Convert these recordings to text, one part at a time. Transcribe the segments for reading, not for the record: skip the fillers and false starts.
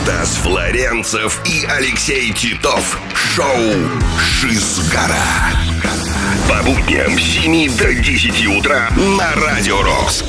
Стас Флоренцев и Алексей Титов. Шоу «Шизгара». По будням с 7 до 10 утра на Радио Рокс.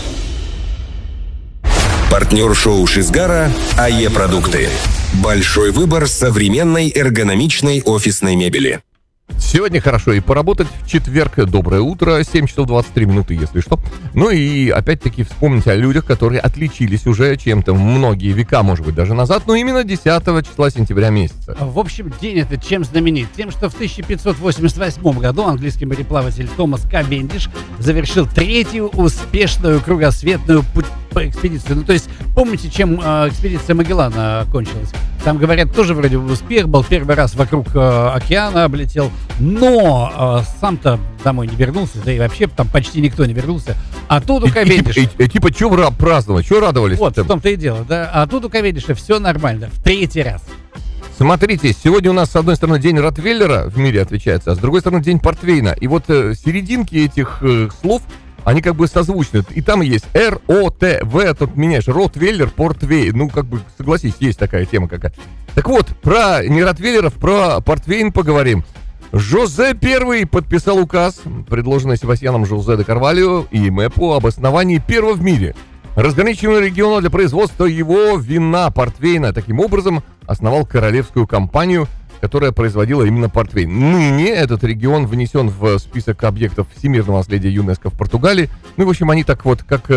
Партнер шоу «Шизгара» АЕ Продукты. Большой выбор современной эргономичной офисной мебели. Сегодня хорошо и поработать в четверг. Доброе утро, 7 часов 23 минуты, если что. Ну и опять-таки вспомнить о людях, которые отличились уже чем-то многие века, может быть, даже назад, но именно 10 числа сентября месяца. В общем, день этот чем знаменит? Тем, что в 1588 году английский мореплаватель Томас Кавендиш завершил третью успешную кругосветную экспедицию. Ну, то есть, помните, чем экспедиция Магеллана кончилась? Там, говорят, тоже вроде бы успех был. Первый раз вокруг океана облетел, но сам-то домой не вернулся, да и вообще там почти никто не вернулся. А тут у Кавендиша... Типа, что праздновать, что радовались? Вот, в том-то и дело, да. А тут у Кавендиша все нормально, в третий раз. Смотрите, сегодня у нас, с одной стороны, день Ротвейлера в мире отвечается, а с другой стороны, день Портвейна. И вот серединки этих слов, они как бы созвучны. И там есть Р-О-Т-В, тут меняешь Ротвейлер, Портвейн. Ну, как бы, согласись, есть такая тема какая-то. Так вот, про не Ротвейлеров, про Портвейн поговорим. Жозе I подписал указ, предложенный Себастьяном Жозе де Карвальо и МЭПу, об основании первого в мире разграниченного региона для производства его вина Портвейна. Таким образом, основал королевскую компанию, которая производила именно портвейн. Ныне этот регион внесен в список объектов всемирного наследия ЮНЕСКО в Португалии. Ну, в общем, они так вот, как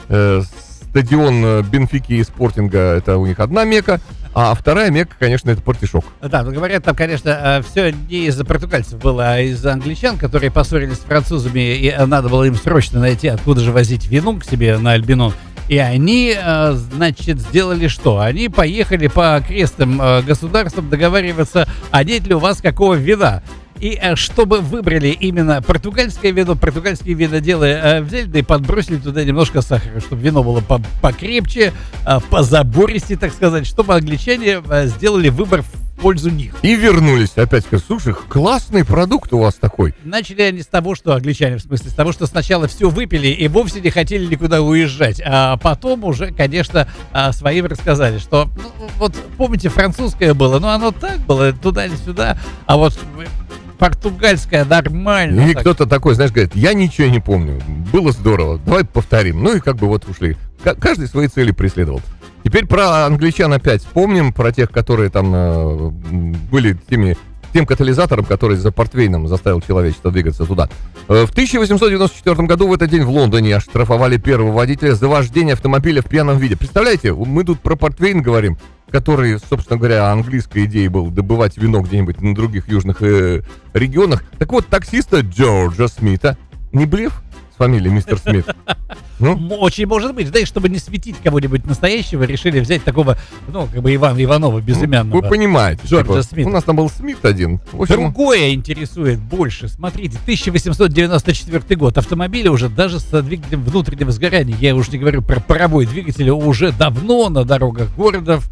стадион Бенфики и Спортинга, это у них одна Мекка, а вторая Мекка, конечно, это Портишок. Да, ну говорят, там, конечно, все не из-за португальцев было, а из-за англичан, которые поссорились с французами, и надо было им срочно найти, откуда же возить вину к себе на Альбинон. И они, значит, сделали что? Они поехали по окрестным государствам договариваться, а нет ли у вас какого вина. И чтобы выбрали именно португальское вино, португальские виноделы взяли, да и подбросили туда немножко сахара, чтобы вино было покрепче, позабористее, так сказать, чтобы англичане сделали выбор в пользу них. И вернулись опять, сказать, слушай, классный продукт у вас такой. Начали они с того, что англичане, в смысле, с того, что сначала все выпили и вовсе не хотели никуда уезжать, а потом уже, конечно, своим рассказали, что, ну, вот помните, французское было, но оно так было, туда или сюда, а вот португальская нормально. И так. Кто-то такой, знаешь, говорит, я ничего не помню, было здорово, давай повторим. Ну и как бы вот ушли. Каждый свои цели преследовал. Теперь про англичан опять вспомним, про тех, которые там были тем катализатором, который за портвейном заставил человечество двигаться туда. В 1894 году в этот день в Лондоне оштрафовали первого водителя за вождение автомобиля в пьяном виде. Представляете, мы тут про портвейн говорим, который, собственно говоря, английской идеей был добывать вино где-нибудь на других южных регионах. Так вот, таксиста Джорджа Смита, не блеф с фамилией мистер Смит? Ну? Очень может быть. Да и чтобы не светить кого-нибудь настоящего, решили взять такого, ну, как бы Иванова безымянного. Вы понимаете. Джорджа Смита. У нас там был Смит один. В общем, другое интересует больше. Смотрите, 1894 год. Автомобили уже даже с двигателем внутреннего сгорания, я уже не говорю про паровой двигатель, уже давно на дорогах городов.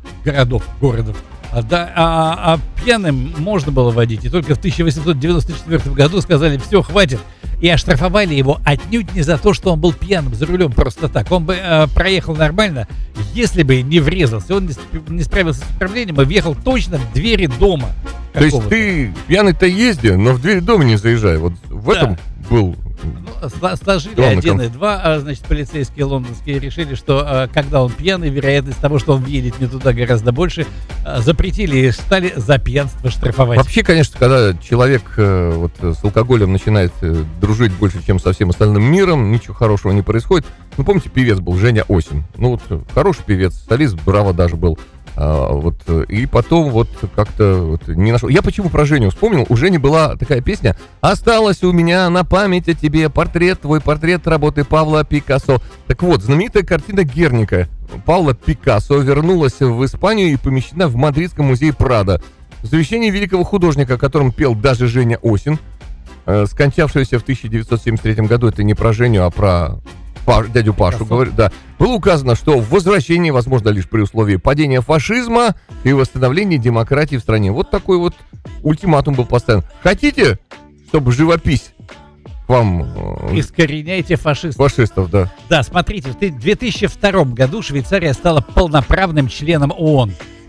А пьяным можно было водить. И только в 1894 году сказали, все, хватит. И оштрафовали его отнюдь не за то, что он был пьяным за рулем просто так. Он бы проехал нормально, если бы не врезался. Он не справился с управлением и въехал точно в двери дома. То есть ты пьяный-то езди, но в дверь дома не заезжай. Вот в этом был... Ну, сложили один и два, значит, полицейские лондонские решили, что когда он пьяный, вероятность того, что он въедет не туда, гораздо больше. Запретили и стали за пьянство штрафовать. Вообще, конечно, когда человек вот с алкоголем начинает дружить больше, чем со всем остальным миром, ничего хорошего не происходит. Ну, помните, певец был Женя Осин. Ну, вот хороший певец, солист Браво даже был. Вот, и потом вот как-то вот не нашел. Я почему про Женю вспомнил? У Жени была такая песня: «Осталась у меня на память о тебе портрет, твой портрет работы Павла Пикассо». Так вот, знаменитая картина Герника Павла Пикассо вернулась в Испанию и помещена в Мадридском музее Прадо. В завещании великого художника, о котором пел даже Женя Осин, скончавшегося в 1973 году, это не про Женю, а про дядю Пашу, говорит, да, было указано, что возвращение возможно лишь при условии падения фашизма и восстановления демократии в стране. Вот такой вот ультиматум был поставлен. Хотите, чтобы живопись к вам... Искореняйте фашистов. Фашистов, да. Да, смотрите, в 2002 году Швейцария стала полноправным членом ООН.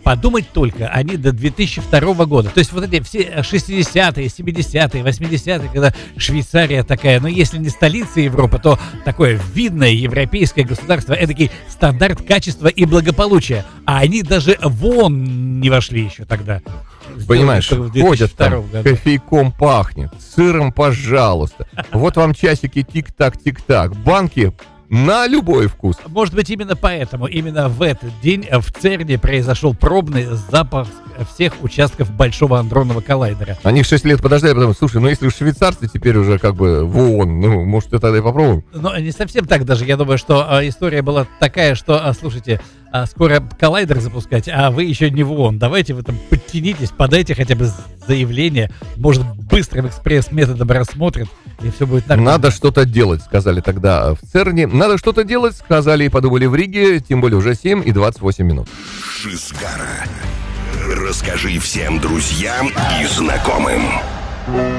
Подумать только, они до 2002 года. То есть вот эти все 60-е, 70-е, 80-е, когда Швейцария такая, ну если не столица Европы, то такое видное европейское государство, эдакий стандарт качества и благополучия. А они даже в ООН не вошли еще тогда. Понимаешь, ходят там, году. кофейком пахнет, сыром, пожалуйста. Вот вам часики тик-так, тик-так. Банки на любой вкус. Может быть, именно поэтому, именно в этот день в ЦЕРНе произошел пробный запуск всех участков Большого адронного коллайдера. Они 6 лет подождали, потому слушай, ну если уж швейцарцы теперь уже как бы в ООН, ну, может, тогда и попробуем? Но не совсем так даже. Я думаю, что история была такая, что, слушайте, скоро коллайдер запускать, а вы еще не в ООН. Давайте вы там подтянитесь, подайте хотя бы заявление. Может, быстрым экспресс-методом рассмотрят, и все будет нормально. Надо что-то делать, сказали тогда в ЦЕРНе. Надо что-то делать, сказали и подумали в Риге, тем более уже 7 и 28 минут. Шизгара. Расскажи всем друзьям и знакомым.